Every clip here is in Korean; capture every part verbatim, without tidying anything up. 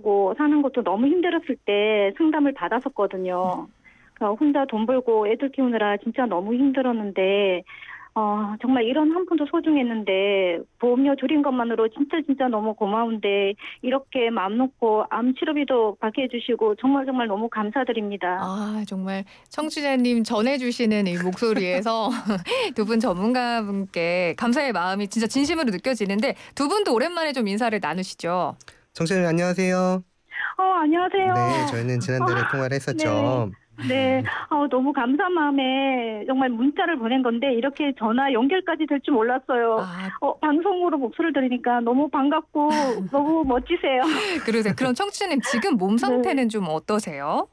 하고 사는 것도 너무 힘들었을 때 상담을 받았었거든요. 그러니까 혼자 돈 벌고 애들 키우느라 진짜 너무 힘들었는데 어, 정말 이런 한 푼도 소중했는데 보험료 줄인 것만으로 진짜 진짜 너무 고마운데 이렇게 마음 놓고 암 치료비도 받게 해주시고 정말 정말 너무 감사드립니다. 아 정말 청취자님 전해주시는 이 목소리에서 두 분 전문가분께 감사의 마음이 진짜 진심으로 느껴지는데 두 분도 오랜만에 좀 인사를 나누시죠. 청취자님 안녕하세요. 어, 안녕하세요. 네, 저희는 지난달에 아, 통화를 네. 했었죠. 네. 어, 너무 감사한 마음에 정말 문자를 보낸 건데 이렇게 전화 연결까지 될 줄 몰랐어요. 아 어, 방송으로 목소리를 들으니까 너무 반갑고 너무 멋지세요. 그러세요. 그럼 청취자님 지금 몸 네. 상태는 좀 어떠세요?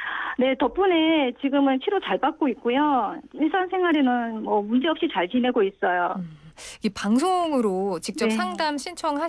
네, 덕분에 지금은 치료 잘 받고 있고요. 일상생활에는 뭐 문제없이 잘 지내고 있어요. 음, 이 방송으로 직접 네. 상담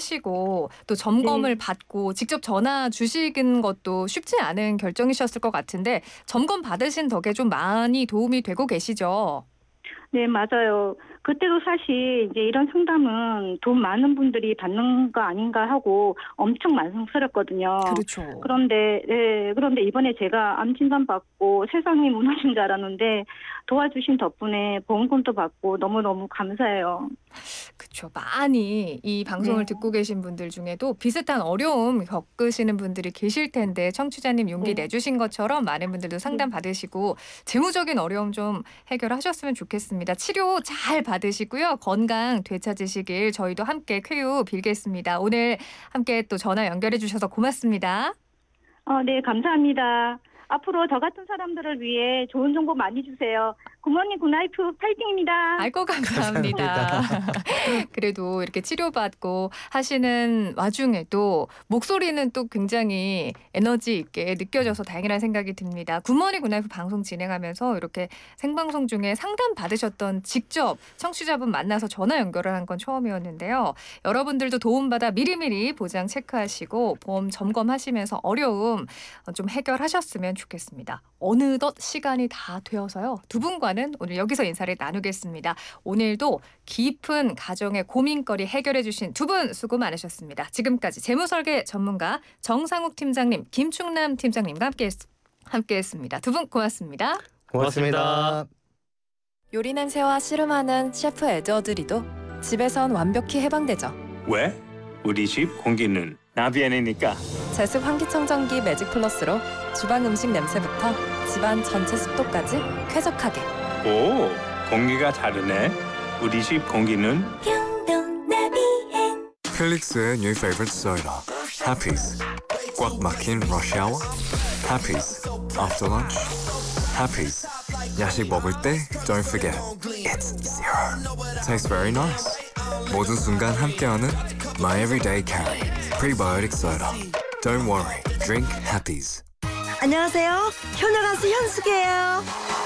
신청하시고 또 네. 점검을 받고 직접 전화 주시는 것도 쉽지 않은 결정이셨을 것 같은데 점검 받으신 덕에 좀 많이 도움이 되고 계시죠? 네, 맞아요. 그때도 사실 이제 이런 상담은 돈 많은 분들이 받는 거 아닌가 하고 엄청 만성스럽거든요. 그렇죠. 그런데, 네, 그런데 이번에 제가 암 진단 받고 세상이 무너진 줄 알았는데 도와주신 덕분에 보험금도 받고 너무너무 감사해요. 그렇죠. 많이 이 방송을 네. 듣고 계신 분들 중에도 비슷한 어려움 겪으시는 분들이 계실 텐데 청취자님 용기 네. 내주신 것처럼 많은 분들도 상담 네. 받으시고 재무적인 어려움 좀 해결하셨으면 좋겠습니다. 치료 잘 받으시고요. 건강 되찾으시길 저희도 함께 쾌유 빌겠습니다. 오늘 함께 또 전화 연결해 주셔서 고맙습니다. 어, 네, 감사합니다. 앞으로 저 같은 사람들을 위해 좋은 정보 많이 주세요. 굿모닝 굿나이프 파이팅입니다. 아이고 감사합니다. 감사합니다. 그래도 이렇게 치료받고 하시는 와중에도 목소리는 또 굉장히 에너지 있게 느껴져서 다행이라는 생각이 듭니다. 굿모닝 굿나이프 방송 진행하면서 이렇게 생방송 중에 상담 받으셨던 직접 청취자분 만나서 전화 연결을 한 건 처음이었는데요. 여러분들도 도움받아 미리미리 보장 체크하시고 보험 점검하시면서 어려움 좀 해결하셨으면 좋겠습니다. 어느덧 시간이 다 되어서요. 두 분과는 오늘 여기서 인사를 나누겠습니다. 오늘도 깊은 가정의 고민거리 해결해 주신 두 분 수고 많으셨습니다. 지금까지 재무설계 전문가 정상욱 팀장님, 김충남 팀장님과 함께 함께했습니다. 두 분 고맙습니다. 고맙습니다. 요리 냄새와 씨름하는 셰프 에드워드리도 집에선 완벽히 해방되죠. 왜? 우리 집 공기는 나비엔이니까. 제습 환기청정기 매직 플러스로 주방 음식 냄새부터 집안 전체 습도까지 쾌적하게. 오, 공기가 다르네. 우리 집 공기는 필릭스의 new favorite soda, Happy's. 꽉 막힌 rush hour, Happy's. After lunch, Happy's. 야식 먹을 때 don't forget, it's zero. Tastes very nice. 모든 순간 함께하는 my everyday carry, prebiotic soda. Don't worry, drink Happy's. 안녕하세요. 효녀 가수 현숙이에요.